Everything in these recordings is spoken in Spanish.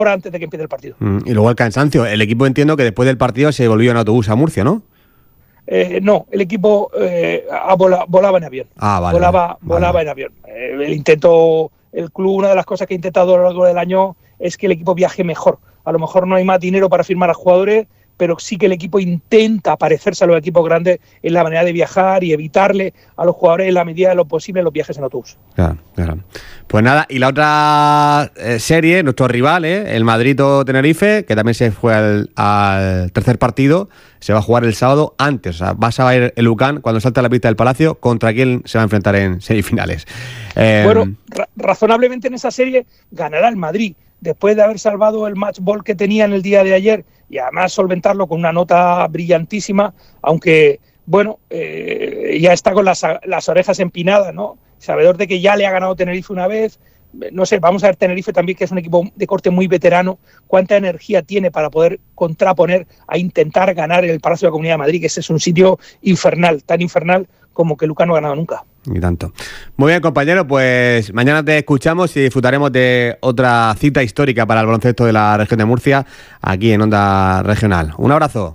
hora antes de que empiece el partido. Y luego el cansancio. El equipo, entiendo que después del partido se volvió en autobús a Murcia, ¿no? No, el equipo volaba en avión. Volaba en avión. El club, una de las cosas que ha intentado a lo largo del año es que el equipo viaje mejor. A lo mejor no hay más dinero para firmar a jugadores, pero sí que el equipo intenta parecerse a los equipos grandes en la manera de viajar y evitarle a los jugadores en la medida de lo posible los viajes en autobús. Claro. Pues nada, y la otra serie, nuestro rival, el Madrid-Tenerife, que también se fue al tercer partido, se va a jugar el sábado antes. O sea, vas a ver el UCAM cuando salta a la pista del Palacio, ¿contra quién se va a enfrentar en semifinales? Bueno, razonablemente en esa serie ganará el Madrid, después de haber salvado el match ball que tenía en el día de ayer y además solventarlo con una nota brillantísima, aunque, bueno, ya está con las orejas empinadas, ¿no? Sabedor de que ya le ha ganado Tenerife una vez. No sé, vamos a ver Tenerife también, que es un equipo de corte muy veterano, cuánta energía tiene para poder contraponer a intentar ganar el Palacio de la Comunidad de Madrid, que ese es un sitio infernal, tan infernal como que Lucas no ha ganado nunca. Y tanto. Muy bien, compañero, pues mañana te escuchamos y disfrutaremos de otra cita histórica para el baloncesto de la región de Murcia, aquí en Onda Regional. Un abrazo.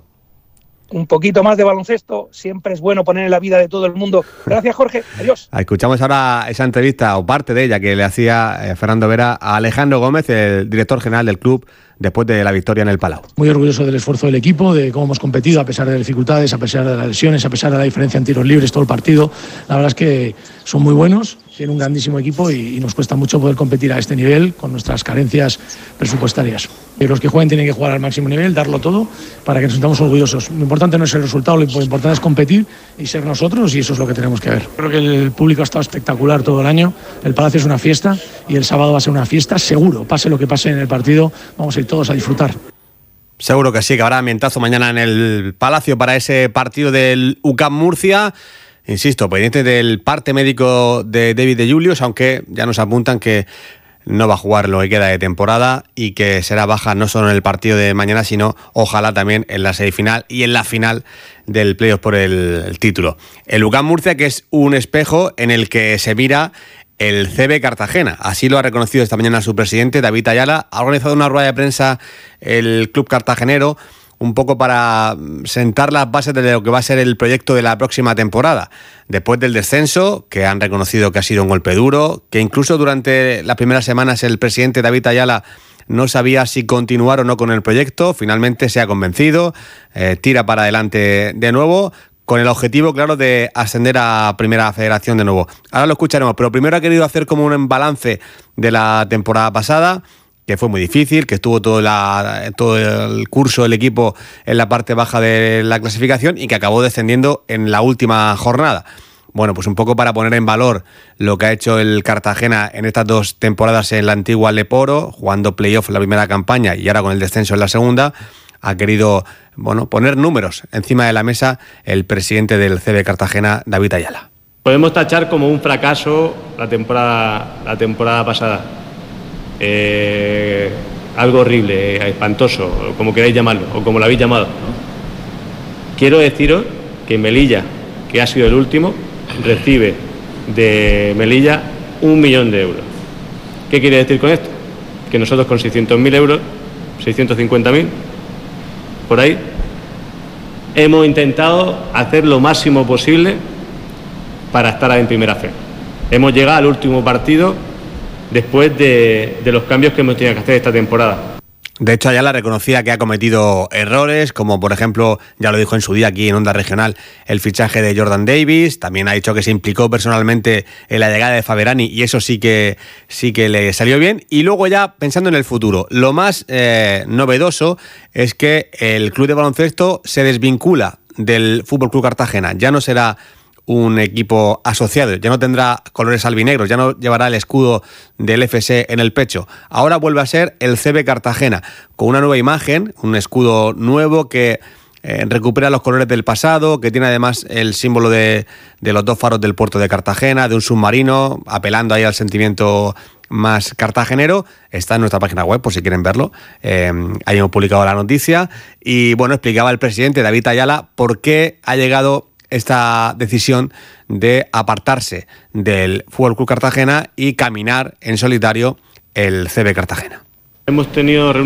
Un poquito más de baloncesto siempre es bueno poner en la vida de todo el mundo. Gracias, Jorge. Adiós. Escuchamos ahora esa entrevista, o parte de ella, que le hacía Fernando Vera a Alejandro Gómez, el director general del club, después de la victoria en el Palau. Muy orgulloso del esfuerzo del equipo, de cómo hemos competido a pesar de las dificultades, a pesar de las lesiones, a pesar de la diferencia en tiros libres todo el partido. La verdad es que son muy buenos, tienen un grandísimo equipo y nos cuesta mucho poder competir a este nivel con nuestras carencias presupuestarias. Los que jueguen tienen que jugar al máximo nivel, darlo todo para que nos sintamos orgullosos. Lo importante no es el resultado, lo importante es competir y ser nosotros, y eso es lo que tenemos que ver. Creo que el público ha estado espectacular todo el año, el Palacio es una fiesta y el sábado va a ser una fiesta, seguro, pase lo que pase en el partido, vamos a ir todos a disfrutar. Seguro que sí, que habrá ambientazo mañana en el Palacio para ese partido del UCAM Murcia. Insisto, pendiente del parte médico de David de Julius, aunque ya nos apuntan que no va a jugar lo que queda de temporada y que será baja no solo en el partido de mañana, sino ojalá también en la semifinal y en la final del playoff por el título. El UCAM Murcia, que es un espejo en el que se mira el CB Cartagena. Así lo ha reconocido esta mañana su presidente, David Ayala. Ha organizado una rueda de prensa el club cartagenero, un poco para sentar las bases de lo que va a ser el proyecto de la próxima temporada. Después del descenso, que han reconocido que ha sido un golpe duro, que incluso durante las primeras semanas el presidente David Ayala no sabía si continuar o no con el proyecto, finalmente se ha convencido, tira para adelante de nuevo, con el objetivo, claro, de ascender a Primera Federación de nuevo. Ahora lo escucharemos, pero primero ha querido hacer como un balance de la temporada pasada, que fue muy difícil, que estuvo todo el curso del equipo en la parte baja de la clasificación y que acabó descendiendo en la última jornada. Bueno, pues un poco para poner en valor lo que ha hecho el Cartagena en estas dos temporadas en la antigua Leporo, jugando playoff en la primera campaña y ahora con el descenso en la segunda, ha querido, bueno, poner números encima de la mesa el presidente del CB Cartagena, David Ayala. Podemos tachar como un fracaso la temporada pasada. Algo horrible, espantoso, como queráis llamarlo, o como lo habéis llamado, ¿no? Quiero deciros que Melilla, que ha sido el último, recibe de Melilla 1 millón de euros. ¿Qué quiere decir con esto? Que nosotros con 600.000 euros, 650.000, por ahí, hemos intentado hacer lo máximo posible para estar en primera fe. Hemos llegado al último partido después de los cambios que hemos tenido que hacer esta temporada. De hecho, Ayala reconocía que ha cometido errores, como por ejemplo, ya lo dijo en su día aquí en Onda Regional, el fichaje de Jordan Davis. También ha dicho que se implicó personalmente en la llegada de Faberani y eso sí que le salió bien. Y luego ya pensando en el futuro, lo más novedoso es que el club de baloncesto se desvincula del Fútbol Club Cartagena. Ya no será un equipo asociado, ya no tendrá colores albinegros, ya no llevará el escudo del FC en el pecho. Ahora vuelve a ser el CB Cartagena, con una nueva imagen, un escudo nuevo que recupera los colores del pasado, que tiene además el símbolo de los dos faros del puerto de Cartagena, de un submarino, apelando ahí al sentimiento más cartagenero. Está en nuestra página web por si quieren verlo. Ahí hemos publicado la noticia y bueno, explicaba el presidente David Ayala por qué ha llegado esta decisión de apartarse del Fútbol Club Cartagena y caminar en solitario el CB Cartagena. Hemos tenido